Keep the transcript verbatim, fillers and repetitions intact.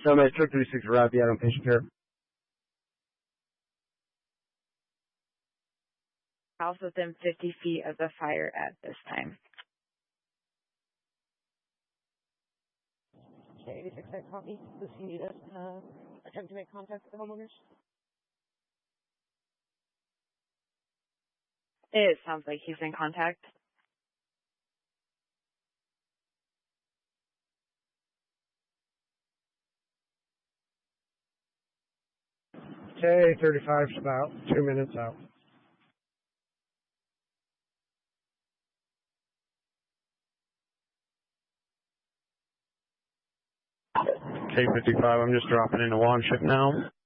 Summit, truck thirty-six, arrived yet on patient care. House within fifty feet of the fire at this time. Okay, eighty-six, I copy. Does he need us to attempt to make contact with the homeowners? It sounds like he's in contact. K thirty-five's about two minutes out. K fifty-five, I'm just dropping into one ship now.